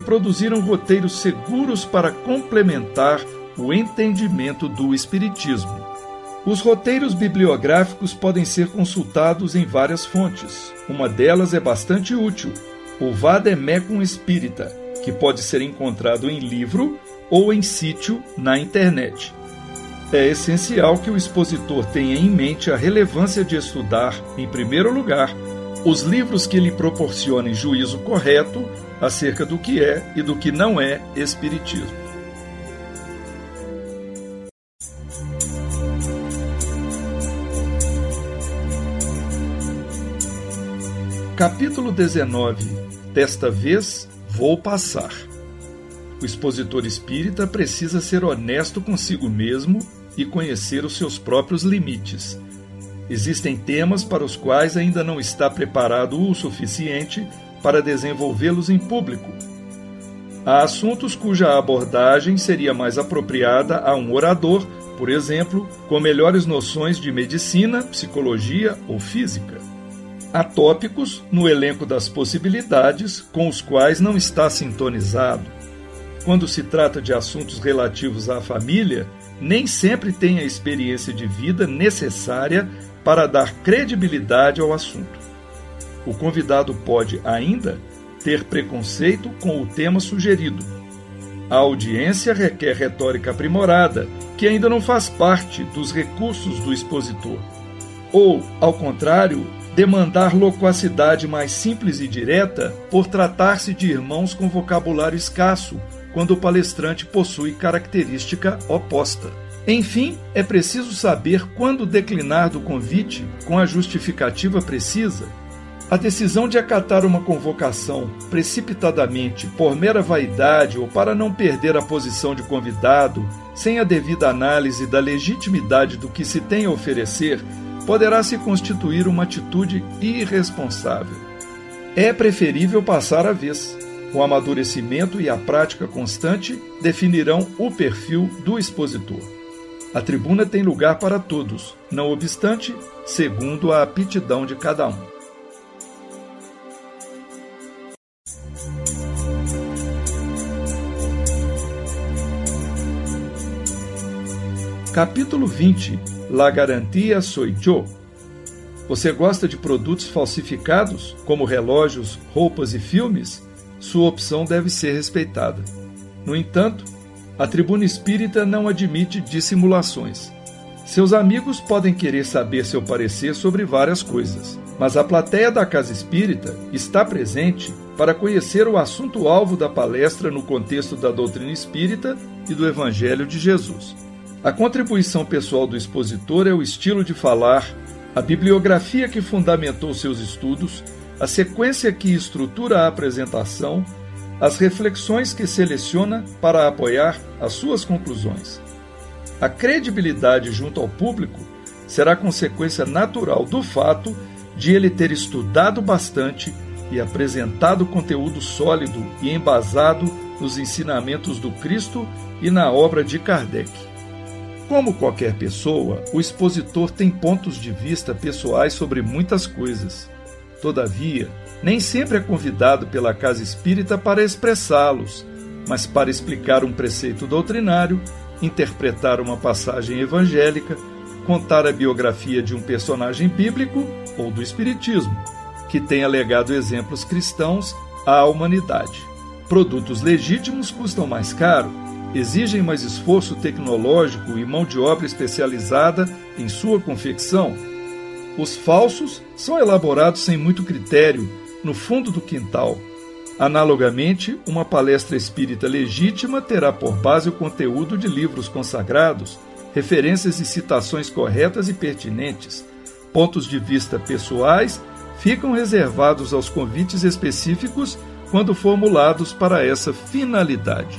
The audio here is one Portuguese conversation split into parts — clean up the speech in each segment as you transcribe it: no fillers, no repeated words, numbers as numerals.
produziram roteiros seguros para complementar o entendimento do Espiritismo. Os roteiros bibliográficos podem ser consultados em várias fontes. Uma delas é bastante útil, o Vademecum Espírita, que pode ser encontrado em livro ou em sítio na internet. É essencial que o expositor tenha em mente a relevância de estudar, em primeiro lugar, os livros que lhe proporcionem juízo correto acerca do que é e do que não é Espiritismo. Capítulo 19. Desta vez, vou passar. O expositor espírita precisa ser honesto consigo mesmo e conhecer os seus próprios limites. Existem temas para os quais ainda não está preparado o suficiente para desenvolvê-los em público. Há assuntos cuja abordagem seria mais apropriada a um orador, por exemplo, com melhores noções de medicina, psicologia ou física. Há tópicos no elenco das possibilidades com os quais não está sintonizado. Quando se trata de assuntos relativos à família, nem sempre tem a experiência de vida necessária para dar credibilidade ao assunto. O convidado pode, ainda, ter preconceito com o tema sugerido. A audiência requer retórica aprimorada, que ainda não faz parte dos recursos do expositor. Ou, ao contrário, demandar loquacidade mais simples e direta por tratar-se de irmãos com vocabulário escasso, quando o palestrante possui característica oposta. Enfim, é preciso saber quando declinar do convite com a justificativa precisa. A decisão de acatar uma convocação precipitadamente por mera vaidade ou para não perder a posição de convidado, sem a devida análise da legitimidade do que se tem a oferecer, poderá se constituir uma atitude irresponsável. É preferível passar a vez. O amadurecimento e a prática constante definirão o perfil do expositor. A tribuna tem lugar para todos, não obstante, segundo a aptidão de cada um. Capítulo 20. La garantia soy yo. Você gosta de produtos falsificados, como relógios, roupas e filmes? Sua opção deve ser respeitada. No entanto, a tribuna espírita não admite dissimulações. Seus amigos podem querer saber seu parecer sobre várias coisas, mas a plateia da casa espírita está presente para conhecer o assunto-alvo da palestra no contexto da doutrina espírita e do Evangelho de Jesus. A contribuição pessoal do expositor é o estilo de falar, a bibliografia que fundamentou seus estudos, a sequência que estrutura a apresentação, as reflexões que seleciona para apoiar as suas conclusões. A credibilidade junto ao público será consequência natural do fato de ele ter estudado bastante e apresentado conteúdo sólido e embasado nos ensinamentos do Cristo e na obra de Kardec. Como qualquer pessoa, o expositor tem pontos de vista pessoais sobre muitas coisas. Todavia, nem sempre é convidado pela casa espírita para expressá-los, mas para explicar um preceito doutrinário, interpretar uma passagem evangélica, contar a biografia de um personagem bíblico ou do espiritismo, que tenha legado exemplos cristãos à humanidade. Produtos legítimos custam mais caro, exigem mais esforço tecnológico e mão de obra especializada em sua confecção. Os falsos são elaborados sem muito critério, no fundo do quintal. Analogamente, uma palestra espírita legítima terá por base o conteúdo de livros consagrados, referências e citações corretas e pertinentes. Pontos de vista pessoais ficam reservados aos convites específicos quando formulados para essa finalidade.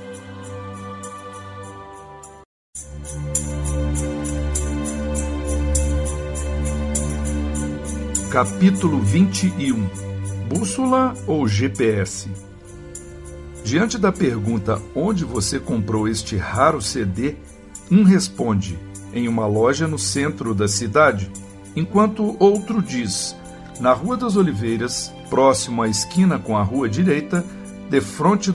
Capítulo 21. Bússola ou GPS? Diante da pergunta onde você comprou este raro CD, um responde, em uma loja no centro da cidade, enquanto outro diz, na Rua das Oliveiras, próximo à esquina com a rua direita, defronte